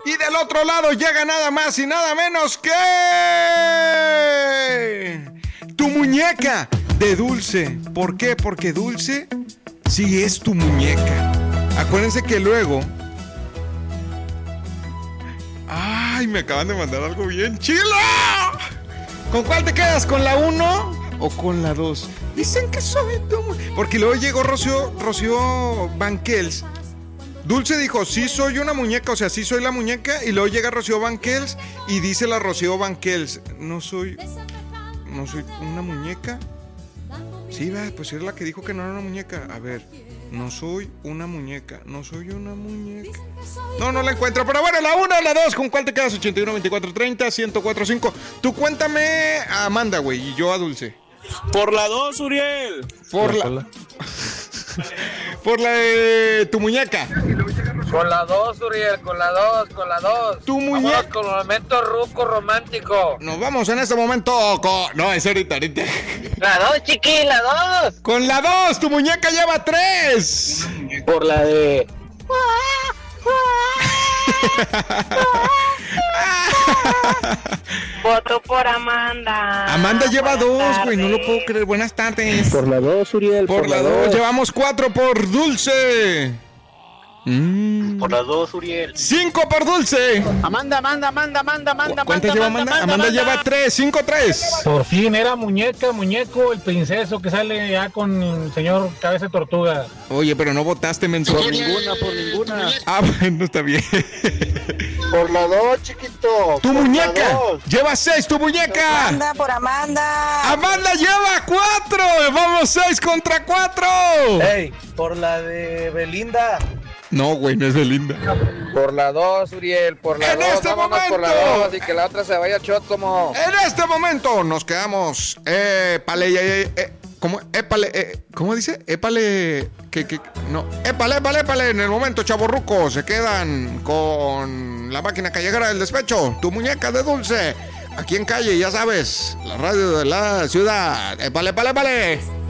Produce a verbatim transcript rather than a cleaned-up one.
Y del otro lado llega nada más y nada menos que... tu muñeca de Dulce. ¿Por qué? Porque Dulce sí es tu muñeca. Acuérdense que luego... ¡Ay! Me acaban de mandar algo bien chilo. ¿Con cuál te quedas? ¿Con la uno o con la dos? Dicen que soy tu muñeca. Porque luego llegó Rocío, Rocío Banquels. Dulce dijo, sí soy una muñeca, o sea, sí soy la muñeca. Y luego llega Rocío Banquels y dice la Rocío Banquels, no soy... ¿No soy una muñeca? Sí, va, pues es la que dijo que no era una muñeca. A ver, no soy una muñeca, no soy una muñeca. No, no la encuentro, pero bueno, la una o la dos, ¿con cuál te quedas? ochenta y uno, veinticuatro, treinta, ciento cuatro, cinco. Tú cuéntame a Amanda, güey, y yo a Dulce. Por la dos, Uriel. Por la... Por la de tu muñeca. Con la dos, Uriel, con la dos, con la dos. Tu muñeca. Vámonos con el momento ruco romántico. Nos vamos en este momento con... No, es ahorita, ahorita. La dos, chiqui, la dos. Con la dos, tu muñeca lleva tres. Por la de... Voto por Amanda. Amanda lleva Buenas dos, güey, no lo tardes. puedo creer. Buenas tardes. Por la dos, Uriel. Por, por la dos. dos, llevamos cuatro por Dulce. Mm. Por la dos, Uriel. Cinco por Dulce. Amanda, Amanda, Amanda, Amanda, Amanda. ¿Cuántas lleva Amanda? Amanda, Amanda, Amanda lleva tres, cinco, tres. Por fin era muñeca, muñeco, el princeso que sale ya con el señor Cabeza de Tortuga. Oye, pero no votaste, menso. Por ninguna, por ninguna. Ah, bueno, está bien. Por la dos, chiquito. Tu muñeca lleva seis, tu muñeca. Amanda por Amanda. Amanda lleva cuatro. Vamos seis contra cuatro. Ey, por la de Belinda. No, güey, no es Belinda. Por la dos, Uriel, por la en dos, este vámonos momento, por la dos y que la otra se vaya chotomo. En este momento nos quedamos, eh, pale, eh, eh, ¿cómo? Épale, eh, ¿cómo dice? Épale, que, que, no, épale, épale, épale, en el momento, chavorruco, se quedan con la máquina callejera del despecho, tu muñeca de Dulce, aquí en Calle, ya sabes, la radio de la ciudad, épale, épale, épale.